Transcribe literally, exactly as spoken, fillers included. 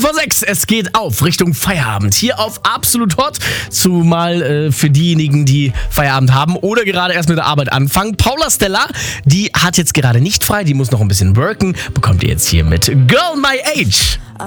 vor sechs. Es geht auf Richtung Feierabend. Hier auf Absolut Hot. Zumal äh, für diejenigen, die Feierabend haben oder gerade erst mit der Arbeit anfangen. Paula Stella, die hat jetzt gerade nicht frei. Die muss noch ein bisschen worken. Bekommt ihr jetzt hier mit Girl My Age.